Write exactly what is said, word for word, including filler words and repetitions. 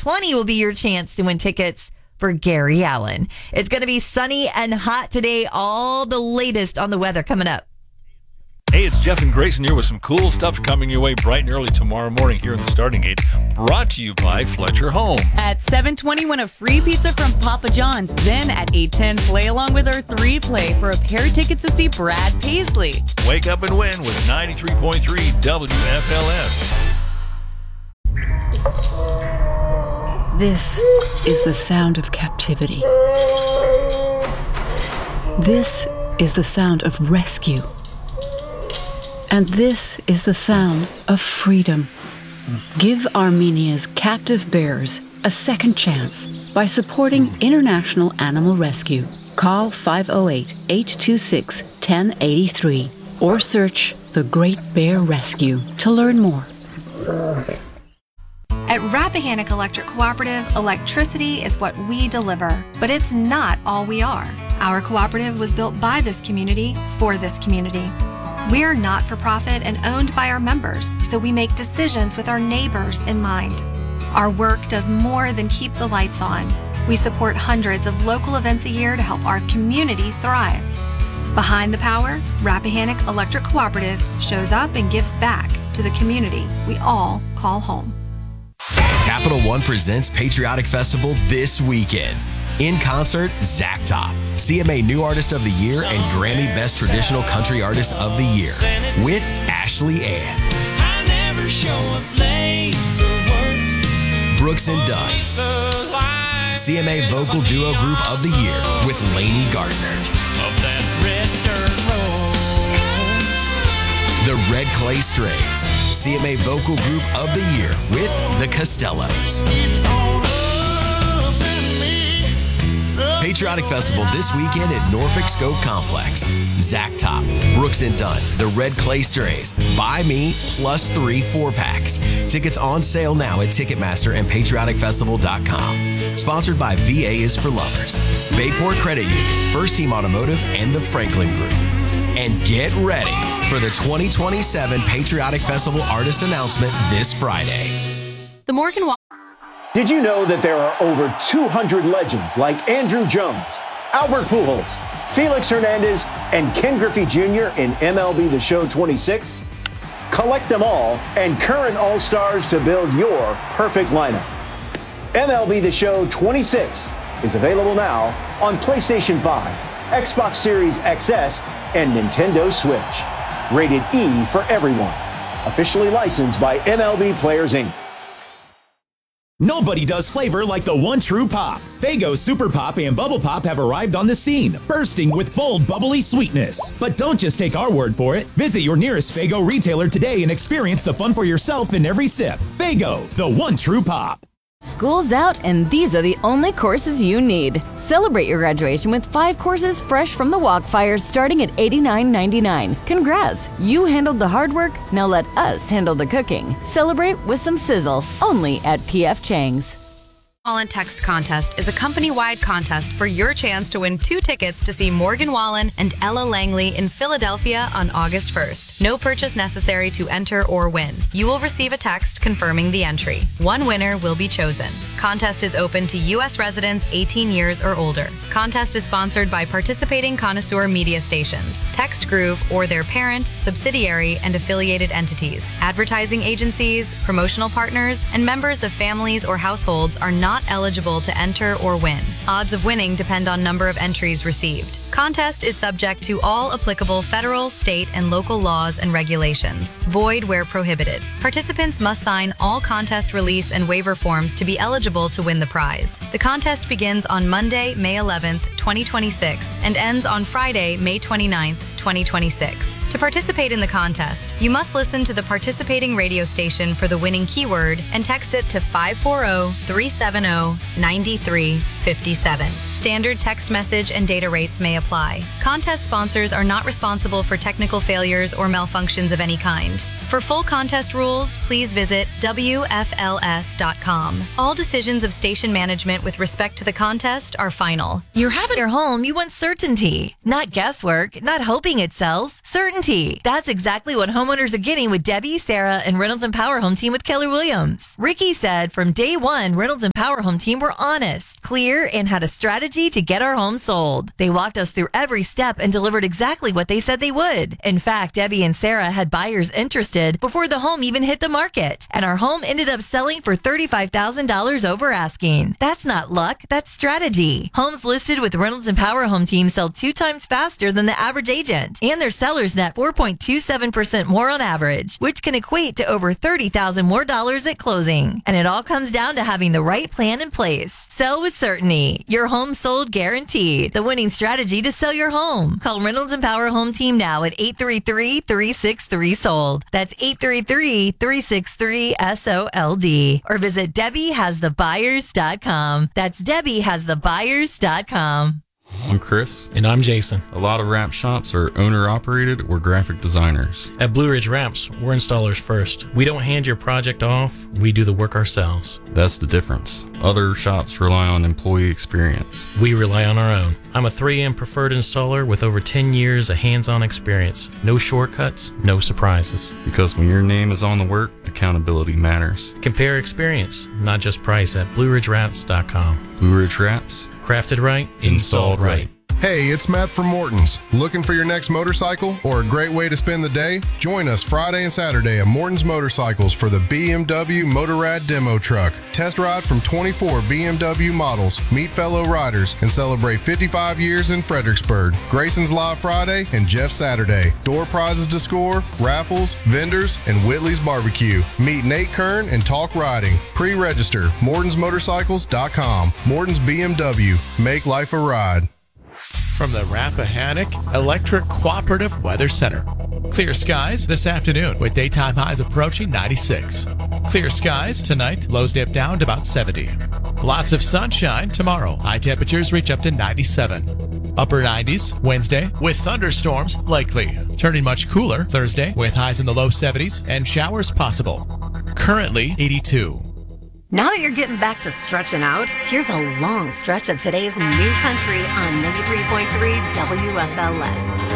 twenty will be your chance to win tickets for Gary Allen. It's going to be sunny and hot today. All the latest on the weather coming up. Hey, it's Jeff and Grayson here with some cool stuff coming your way bright and early tomorrow morning here in the Starting Gate. Brought to you by Fletcher Home. At seven twenty, win a free pizza from Papa John's. Then at eight ten, play along with our three play for a pair of tickets to see Brad Paisley. Wake up and win with ninety-three point three W F L S. This is the sound of captivity. This is the sound of rescue. And this is the sound of freedom. Give Armenia's captive bears a second chance by supporting International Animal Rescue. Call five oh eight, eight two six, one oh eight three or search The Great Bear Rescue to learn more. At Rappahannock Electric Cooperative, electricity is what we deliver, but it's not all we are. Our cooperative was built by this community for this community. We're not-for-profit and owned by our members, so we make decisions with our neighbors in mind. Our work does more than keep the lights on. We support hundreds of local events a year to help our community thrive. Behind the power, Rappahannock Electric Cooperative shows up and gives back to the community we all call home. Capital One presents Patriotic Festival this weekend. In concert, Zach Top, C M A New Artist of the Year and Grammy Best Traditional Country Artist of the Year, with Ashley Ann. I never show up late for work. Brooks and Dunn, C M A Vocal Duo Group of the Year with Lainey Gardner. The Red Clay Strays, C M A Vocal Group of the Year with The Costellos. Patriotic Festival this weekend at Norfolk Scope Complex. Zach Top, Brooks and Dunn, The Red Clay Strays, Buy Me, plus three four-packs. Tickets on sale now at Ticketmaster and patriotic festival dot com. Sponsored by V A is for Lovers, Bayport Credit Union, First Team Automotive, and the Franklin Group. And get ready for the twenty twenty-seven Patriotic Festival artist announcement this Friday. The Morgan Wallen. Did you know that there are over two hundred legends like Andrew Jones, Albert Pujols, Felix Hernandez, and Ken Griffey Junior in M L B The Show twenty-six? Collect them all and current All-Stars to build your perfect lineup. M L B The Show twenty-six is available now on PlayStation five, Xbox Series X S, and Nintendo Switch. Rated E for everyone. Officially licensed by M L B Players, Incorporated. Nobody does flavor like the one true pop. Faygo Super Pop and Bubble Pop have arrived on the scene, bursting with bold, bubbly sweetness. But don't just take our word for it. Visit your nearest Faygo retailer today and experience the fun for yourself in every sip. Faygo, the one true pop. School's out, and these are the only courses you need. Celebrate your graduation with five courses fresh from the Walkfires starting at eighty-nine ninety-nine. Congrats! You handled the hard work, now let us handle the cooking. Celebrate with some sizzle, only at P F Chang's. Wallen Text Contest is a company-wide contest for your chance to win two tickets to see Morgan Wallen and Ella Langley in Philadelphia on August first. No purchase necessary to enter or win. You will receive a text confirming the entry. One winner will be chosen. Contest is open to U S residents eighteen years or older. Contest is sponsored by participating connoisseur media stations, Text Groove, or their parent, subsidiary, and affiliated entities. Advertising agencies, promotional partners, and members of families or households are not Not eligible to enter or win. Odds of winning depend on number of entries received. Contest is subject to all applicable federal, state, and local laws and regulations. Void where prohibited. Participants must sign all contest release and waiver forms to be eligible to win the prize. The contest begins on Monday, May eleventh, twenty twenty-six, and ends on Friday, May twenty-ninth, twenty twenty-six. To participate in the contest, you must listen to the participating radio station for the winning keyword and text it to five four zero, three seven zero, nine three five seven. Standard text message and data rates may apply. Contest sponsors are not responsible for technical failures or malfunctions of any kind. For full contest rules, please visit W F L S dot com. All decisions of station management with respect to the contest are final. You're having your home, you want certainty. Not guesswork, not hoping it sells. Certainty. That's exactly what homeowners are getting with Debbie, Sarah, and Reynolds and Power Home Team with Keller Williams. Ricky said from day one, Reynolds and Power Home Team were honest, clear, and had a strategy to get our home sold. They walked us through every step and delivered exactly what they said they would. In fact, Debbie and Sarah had buyers interested before the home even hit the market. And our home ended up selling for thirty-five thousand dollars over asking. That's not luck, that's strategy. Homes listed with Reynolds and Power Home Team sell two times faster than the average agent. And their sellers net four point two seven percent more on average, which can equate to over thirty thousand dollars more dollars at closing. And it all comes down to having the right plan in place. Sell with certainty. Your home sold guaranteed. The winning strategy to sell your home. Call Reynolds and Power Home Team now at eight three three, three six three, sold. That's eight three three, three six three, S O L D. Or visit Debbie Has The Buyers dot com. That's Debbie Has The Buyers dot com. I'm Chris. And I'm Jason. A lot of ramp shops are owner-operated or graphic designers. At Blue Ridge Ramps, we're installers first. We don't hand your project off, we do the work ourselves. That's the difference. Other shops rely on employee experience. We rely on our own. I'm a three M preferred installer with over ten years of hands-on experience. No shortcuts, no surprises. Because when your name is on the work, accountability matters. Compare experience, not just price, at Blue Ridge Ramps dot com. Blue Ridge Ramps. Crafted right, installed right. Hey, it's Matt from Morton's. Looking for your next motorcycle or a great way to spend the day? Join us Friday and Saturday at Morton's Motorcycles for the B M W Motorrad Demo Truck. Test ride from twenty-four B M W models, meet fellow riders, and celebrate fifty-five years in Fredericksburg. Grayson's Live Friday and Jeff Saturday. Door prizes to score, raffles, vendors, and Whitley's Barbecue. Meet Nate Kern and talk riding. Pre-register, Mortons Motorcycles dot com. Morton's B M W. Make life a ride. From the Rappahannock Electric Cooperative Weather Center. Clear skies this afternoon with daytime highs approaching ninety-six. Clear skies tonight, lows dip down to about seventy. Lots of sunshine tomorrow. High temperatures reach up to ninety-seven. Upper nineties Wednesday with thunderstorms likely. Turning much cooler Thursday with highs in the low seventies and showers possible. Currently eighty-two. Now that you're getting back to stretching out, here's a long stretch of today's new country on ninety-three point three W F L S.